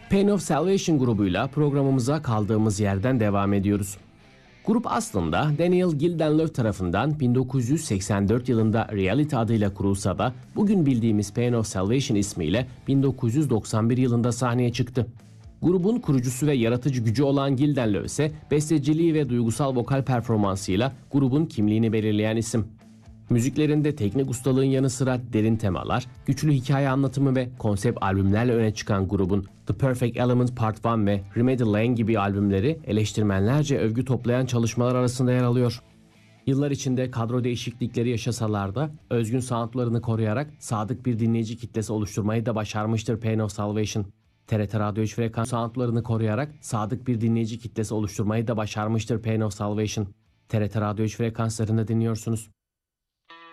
Pain of Salvation grubuyla programımıza kaldığımız yerden devam ediyoruz. Grup aslında Daniel Gildenlöw tarafından 1984 yılında Reality adıyla kurulsa da bugün bildiğimiz Pain of Salvation ismiyle 1991 yılında sahneye çıktı. Grubun kurucusu ve yaratıcı gücü olan Gildenlöw ise besteciliği ve duygusal vokal performansıyla grubun kimliğini belirleyen isim. Müziklerinde teknik ustalığın yanı sıra derin temalar, güçlü hikaye anlatımı ve konsept albümlerle öne çıkan grubun The Perfect Element Part 1 ve Remedy Lane gibi albümleri eleştirmenlerce övgü toplayan çalışmalar arasında yer alıyor. Yıllar içinde kadro değişiklikleri yaşasalar da özgün soundlarını koruyarak sadık bir dinleyici kitlesi oluşturmayı da başarmıştır Pain of Salvation. TRT Radyo 3 frekans soundlarını koruyarak sadık bir dinleyici kitlesi oluşturmayı da başarmıştır Pain of Salvation. TRT Radyo 3 frekanslarında dinliyorsunuz.